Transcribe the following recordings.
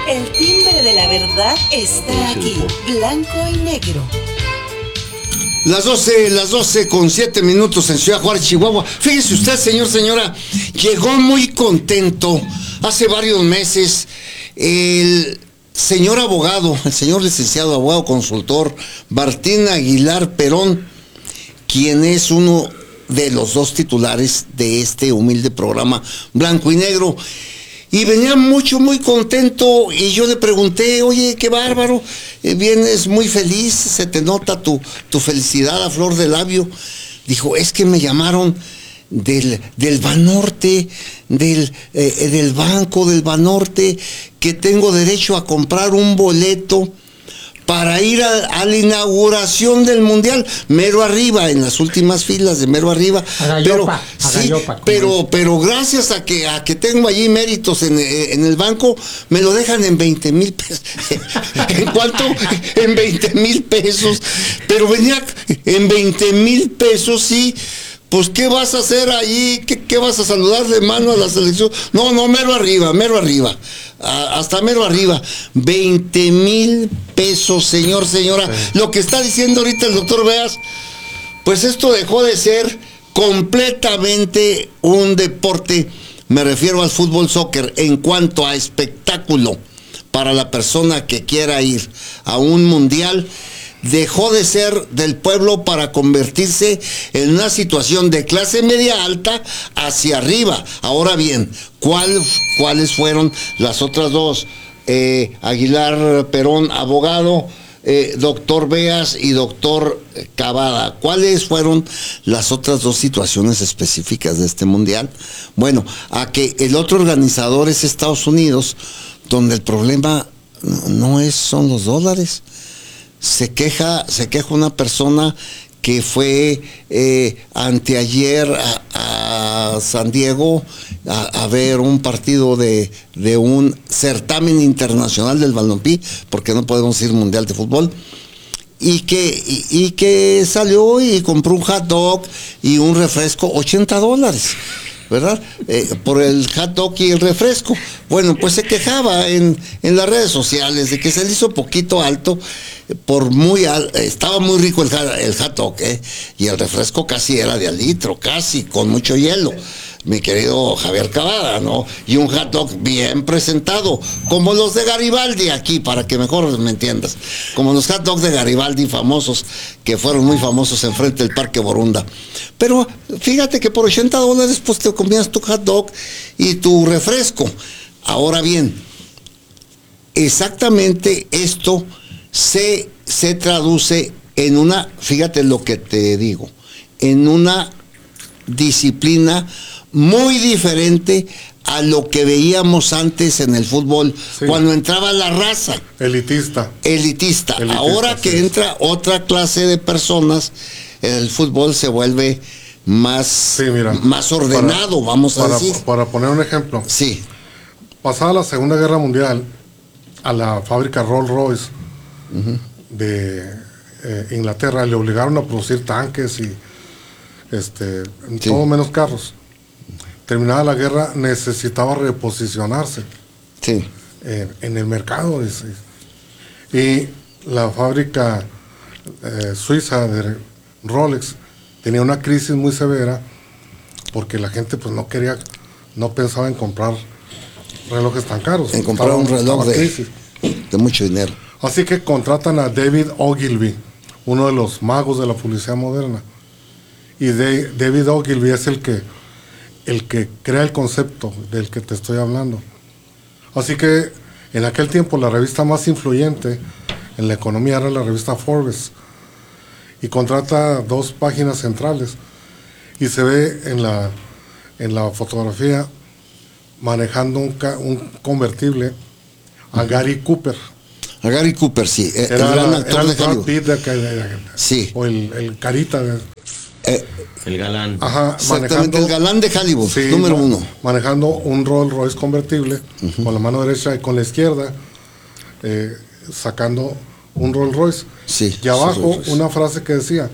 El timbre de la verdad está aquí, blanco y negro. Las 12 con 7 minutos en Ciudad Juárez, Chihuahua. Fíjese usted, señora, llegó muy contento hace varios meses el señor abogado, el señor licenciado abogado consultor Martín Aguilar Perón, quien es uno de los dos titulares de este humilde programa Blanco y Negro. Y venía muy contento, y yo le pregunté: oye, qué bárbaro, vienes muy feliz, se te nota tu felicidad a flor de labio. Dijo: es que me llamaron del Banorte, del banco del Banorte, que tengo derecho a comprar un boleto para ir a la inauguración del Mundial, mero arriba, en las últimas filas de mero arriba. Pero gracias a que tengo allí méritos en el banco, me lo dejan en 20,000 pesos. ¿En cuánto? En 20,000 pesos. Pero venía en 20,000 pesos, sí. Pues, ¿qué vas a hacer allí? ¿Qué vas a saludar de mano a la selección? No, mero arriba. Hasta mero arriba. 20,000 pesos, señora. Sí. Lo que está diciendo ahorita el doctor Beas, pues esto dejó de ser completamente un deporte. Me refiero al fútbol soccer en cuanto a espectáculo para la persona que quiera ir a un mundial. Dejó de ser del pueblo para convertirse en una situación de clase media alta hacia arriba. Ahora bien, ¿cuáles fueron las otras dos? Aguilar Perón, abogado, doctor Beas y doctor Cavada. ¿Cuáles fueron las otras dos situaciones específicas de este mundial? Bueno, a que el otro organizador es Estados Unidos, donde el problema son los dólares. Se queja una persona que fue anteayer a San Diego a ver un partido de un certamen internacional del balompié, porque no podemos ir mundial de fútbol, y que salió y compró un hot dog y un refresco, $80, ¿verdad? Por el hot dog y el refresco. Bueno, pues se quejaba en las redes sociales de que se le hizo poquito alto, estaba muy rico el hot dog, y el refresco casi era de al litro, casi, con mucho hielo, mi querido Javier Cavada, ¿no? Y un hot dog bien presentado, como los de Garibaldi aquí, para que mejor me entiendas, como los hot dogs de Garibaldi famosos, que fueron muy famosos enfrente del Parque Borunda. Pero fíjate que por $80 pues te comías tu hot dog y tu refresco. Ahora bien, exactamente esto se traduce en fíjate lo que te digo, en una disciplina muy diferente a lo que veíamos antes en el fútbol, sí, cuando entraba la raza elitista. Ahora que entra otra clase de personas, el fútbol se vuelve más ordenado, vamos a decir. Para poner un ejemplo, sí, pasada la Segunda Guerra Mundial, a la fábrica Rolls Royce de Inglaterra le obligaron a producir tanques y todo menos carros. Terminada la guerra, necesitaba reposicionarse en el mercado. Y la fábrica suiza de Rolex tenía una crisis muy severa porque la gente pues no pensaba en comprar relojes tan caros. En comprar un reloj de mucho dinero. Así que contratan a David Ogilvy, uno de los magos de la publicidad moderna. Y David Ogilvy es el que crea el concepto del que te estoy hablando. Así que en aquel tiempo la revista más influyente en la economía era la revista Forbes. Y contrata 2 páginas centrales. Y se ve en la fotografía manejando un convertible a Gary Cooper. A Gary Cooper, sí. Era el actor de Hollywood. Sí. O el carita de... el galán. Ajá, exactamente, el galán de Hollywood, sí, número 1. Manejando un Rolls Royce convertible, con la mano derecha y con la izquierda, sacando un Rolls Royce. Sí, y abajo una frase que decía: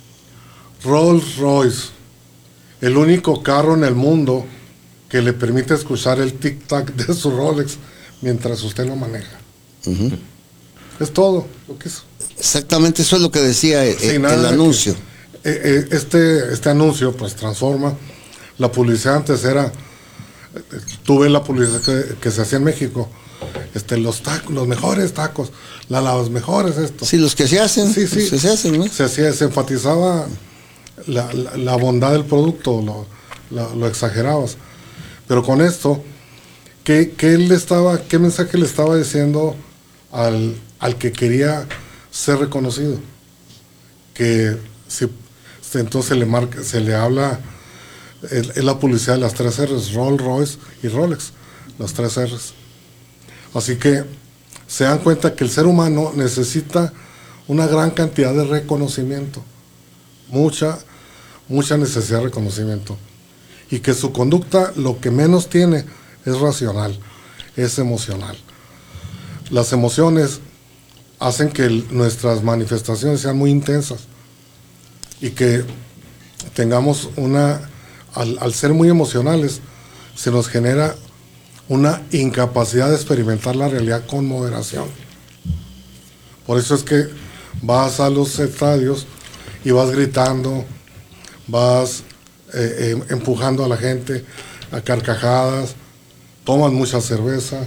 Rolls Royce, el único carro en el mundo que le permite escuchar el tic-tac de su Rolex mientras usted lo maneja. Es todo lo que hizo. Exactamente, eso es lo que decía el anuncio. Este anuncio pues transforma. La publicidad antes era, tú ves la publicidad que se hacía en México, los tacos, los mejores tacos, los mejores esto. Sí, los que se hacen, sí. los que se hacen, ¿no? Se enfatizaba la bondad del producto, lo exagerabas. Pero con esto, ¿qué mensaje le estaba diciendo al que quería ser reconocido? Que entonces se le habla, es la publicidad de las 3 R's, Rolls Royce y Rolex, las 3 R's. Así que se dan cuenta que el ser humano necesita una gran cantidad de reconocimiento, mucha necesidad de reconocimiento, y que su conducta lo que menos tiene es racional, es emocional. Las emociones hacen que nuestras manifestaciones sean muy intensas y que tengamos al ser muy emocionales, se nos genera una incapacidad de experimentar la realidad con moderación. Por eso es que vas a los estadios y vas gritando, vas empujando a la gente a carcajadas, tomas mucha cerveza,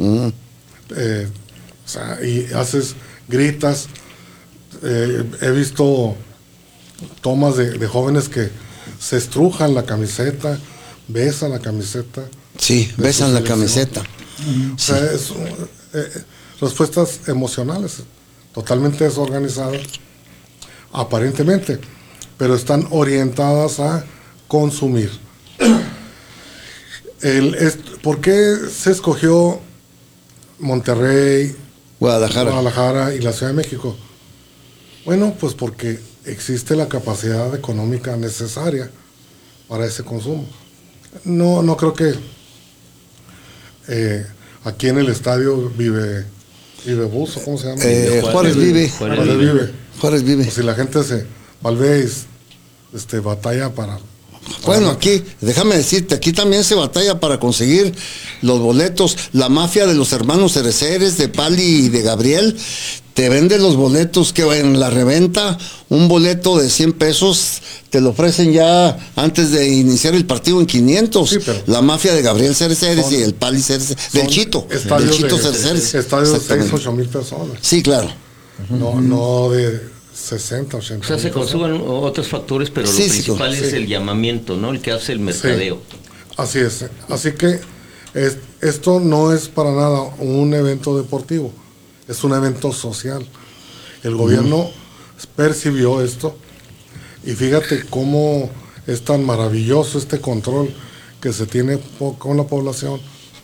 y gritas. He visto tomas de jóvenes que se estrujan la camiseta, besan la camiseta. Sí, besan la camiseta. O sea, respuestas emocionales, totalmente desorganizadas, aparentemente, pero están orientadas a consumir. ¿Por qué se escogió Monterrey, Guadalajara y la Ciudad de México? Bueno, pues porque existe la capacidad económica necesaria para ese consumo. No creo que aquí en el estadio vive Buzo, ¿cómo se llama? Juárez Vive. Juárez Vive. Pues si la gente tal vez batalla para... Bueno, aquí, déjame decirte, aquí también se batalla para conseguir los boletos. La mafia de los hermanos Cereceres, de Pali y de Gabriel, te vende los boletos que en la reventa, un boleto de 100 pesos, te lo ofrecen ya antes de iniciar el partido en 500. Sí, la mafia de Gabriel Cereceres y el Pali Cereceres, del Chito Cereceres. Estadios de 6, 8 mil personas. Sí, claro. No de 60, 80. O sea, se consumen otros factores, pero lo principal es el llamamiento, ¿no? El que hace el mercadeo. Sí, así es. Así que esto no es para nada un evento deportivo, es un evento social. El gobierno percibió esto y fíjate cómo es tan maravilloso este control que se tiene con la población.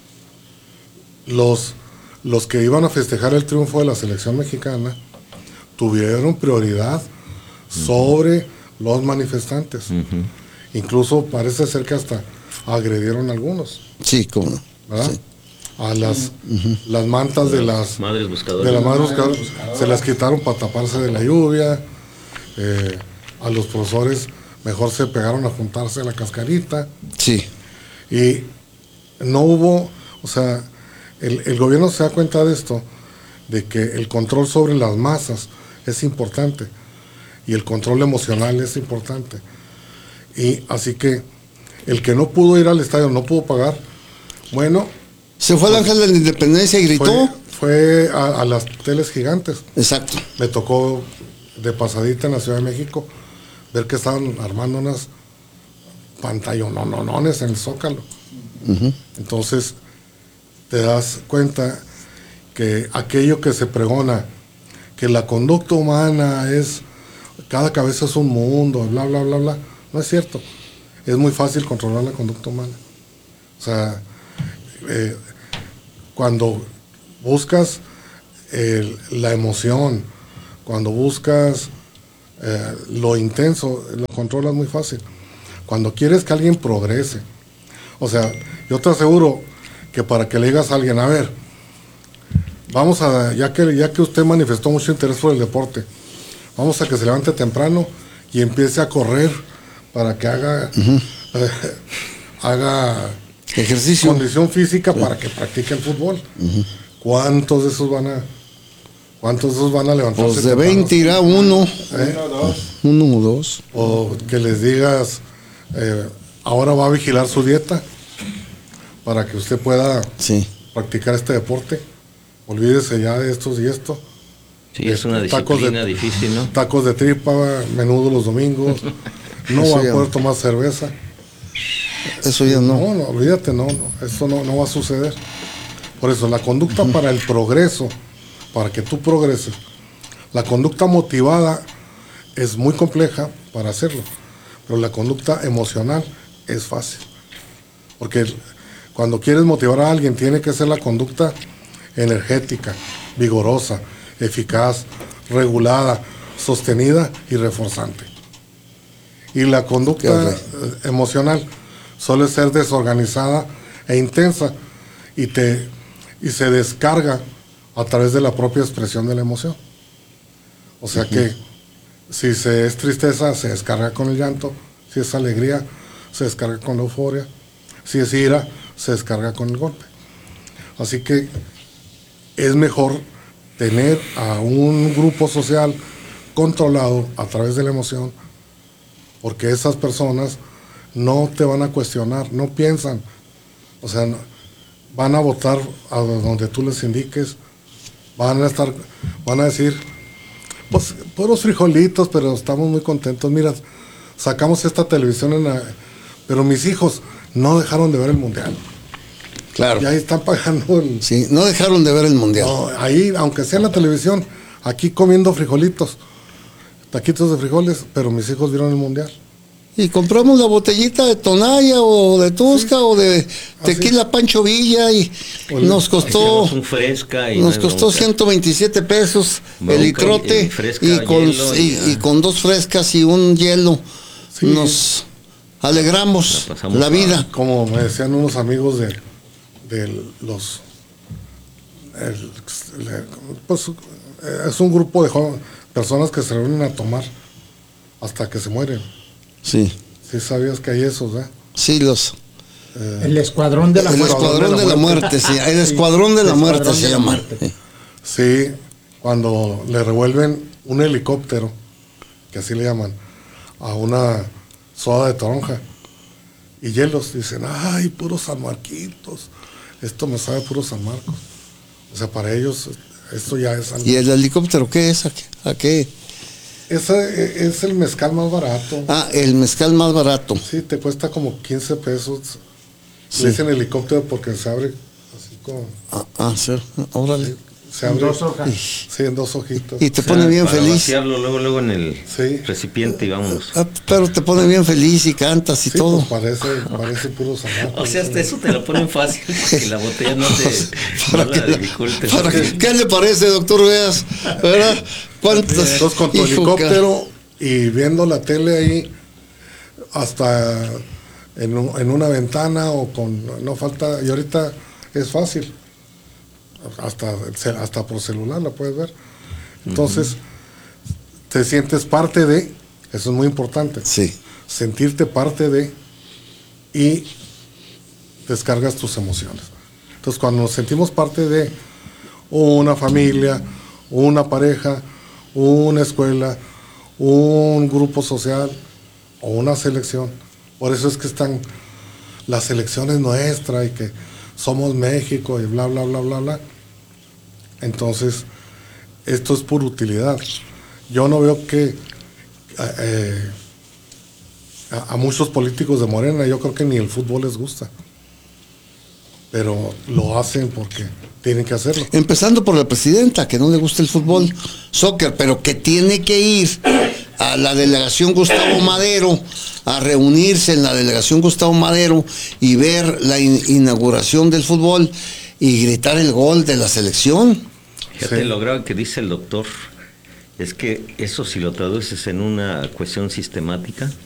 Los que iban a festejar el triunfo de la selección mexicana tuvieron prioridad sobre los manifestantes. Incluso parece ser que hasta agredieron a algunos. Sí, cómo no. ¿Verdad? Sí. A las mantas de las madres buscadoras. Se las quitaron para taparse de la lluvia. A los profesores mejor se pegaron a juntarse a la cascarita. Sí. Y no hubo, o sea, el gobierno se da cuenta de esto, de que el control sobre las masas es importante y el control emocional es importante. Y así que el que no pudo ir al estadio, no pudo pagar, bueno, se fue al Ángel de la Independencia y gritó. Fue a las teles gigantes. Exacto. Me tocó de pasadita en la Ciudad de México ver que estaban armando unas pantallononones en el Zócalo. Entonces te das cuenta que aquello que se pregona, que la conducta humana es, cada cabeza es un mundo, bla, bla, bla, bla, no es cierto. Es muy fácil controlar la conducta humana. O sea, cuando buscas la emoción, cuando buscas lo intenso, lo controlas muy fácil. Cuando quieres que alguien progrese, o sea, yo te aseguro que para que le digas a alguien, a ver, vamos a, ya que usted manifestó mucho interés por el deporte, vamos a que se levante temprano y empiece a correr para que haga Ejercicio. condición física para que practiquen fútbol. ¿Cuántos de esos van a levantarse? Pues de 20 irá uno. Uno o dos. O que les digas, ahora va a vigilar su dieta para que usted pueda practicar este deporte. Olvídese ya de estos y esto. Sí, es una disciplina difícil, ¿no? Tacos de tripa, menudo los domingos. No va a poder tomar cerveza. Eso ya no. No, olvídate, eso no va a suceder. Por eso, la conducta para el progreso, para que tú progreses, la conducta motivada es muy compleja para hacerlo, pero la conducta emocional es fácil. Porque cuando quieres motivar a alguien, tiene que ser la conducta energética, vigorosa, eficaz, regulada, sostenida y reforzante. Y la conducta emocional suele ser desorganizada e intensa y se descarga a través de la propia expresión de la emoción. O sea que si es tristeza, se descarga con el llanto; si es alegría, se descarga con la euforia; si es ira, se descarga con el golpe. Así que es mejor tener a un grupo social controlado a través de la emoción, porque esas personas no te van a cuestionar, no piensan, o sea, van a votar a donde tú les indiques, van a decir, pues, puros frijolitos, pero estamos muy contentos. Mira, sacamos esta televisión pero mis hijos no dejaron de ver el mundial. Claro. Y ahí están pagando Sí, no dejaron de ver el mundial. No, ahí, aunque sea en la televisión, aquí comiendo frijolitos, taquitos de frijoles, pero mis hijos vieron el mundial. Y compramos la botellita de Tonaya o de Tusca o de tequila Pancho Villa y nos costó un fresca y nos costó 127 pesos el litrote y con dos frescas y un hielo nos alegramos la vida. Como me decían unos amigos de los pues es un grupo de personas que se reúnen a tomar hasta que se mueren. Sí. Sí sabías que hay esos, ¿eh? Sí, el escuadrón de la muerte. El escuadrón de la muerte, sí. El escuadrón de la muerte se llama. Sí, cuando le revuelven un helicóptero, que así le llaman, a una soda de toronja y hielos, dicen, ay, puros San Marquitos, esto me sabe puro San Marcos. O sea, para ellos esto ya es algo. ¿Y el helicóptero qué es? ¿A qué? Ese es el mezcal más barato. Ah, el mezcal más barato. Sí, te cuesta como 15 pesos. Sí. Le dicen helicóptero porque se abre así como... Sí, órale. Se abre en 2 hojas. Sí, en 2 hojitas. Y te pone bien para feliz. vaciarlo luego en el recipiente y vámonos. Pero te pone bien feliz y cantas y todo. Pues parece puro San Marcos. O sea, hasta eso te lo ponen fácil, que la botella no la dificulte. ¿Qué le parece, doctor Veas? ¿Verdad? Entonces, con tu helicóptero y viendo la tele ahí, hasta en una ventana o no falta, y ahorita es fácil, hasta por celular la puedes ver. Entonces, te sientes parte de, eso es muy importante. Sí. Sentirte parte de y descargas tus emociones. Entonces, cuando nos sentimos parte de una familia, una pareja, una escuela, un grupo social o una selección, por eso es que están las selecciones nuestras y que somos México y bla, bla, bla, bla, bla. Entonces, esto es por utilidad. Yo no veo que a muchos políticos de Morena, yo creo que ni el fútbol les gusta, pero lo hacen porque tienen que hacerlo. Empezando por la presidenta, que no le gusta el fútbol, soccer, pero que tiene que ir a la delegación Gustavo Madero, a reunirse en la delegación Gustavo Madero y ver la inauguración del fútbol y gritar el gol de la selección. Fíjate, lo grave que dice el doctor es que eso, si lo traduces en una cuestión sistemática,